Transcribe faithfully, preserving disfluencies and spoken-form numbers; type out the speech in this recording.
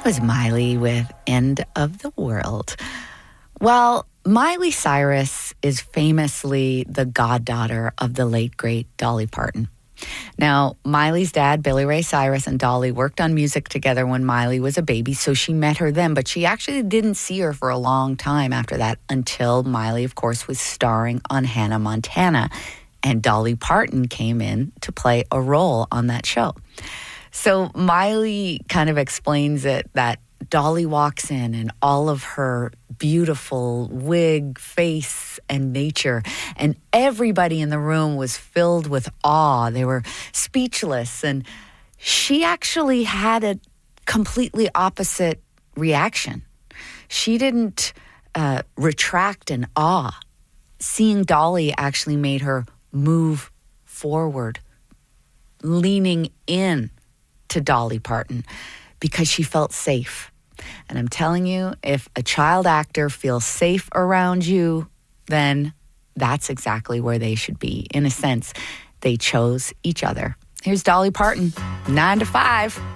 was Miley with End of the World. Well, Miley Cyrus is famously the goddaughter of the late, great Dolly Parton. Now, Miley's dad, Billy Ray Cyrus, and Dolly worked on music together when Miley was a baby, so she met her then, but she actually didn't see her for a long time after that until Miley, of course, was starring on Hannah Montana, and Dolly Parton came in to play a role on that show. So Miley kind of explains it that Dolly walks in and all of her beautiful wig, face, and nature, and everybody in the room was filled with awe. They were speechless, and she actually had a completely opposite reaction. She didn't uh, retract in awe. Seeing Dolly actually made her move forward, leaning in to Dolly Parton because she felt safe. And I'm telling you, if a child actor feels safe around you, then that's exactly where they should be. In a sense, they chose each other. Here's Dolly Parton, nine to five.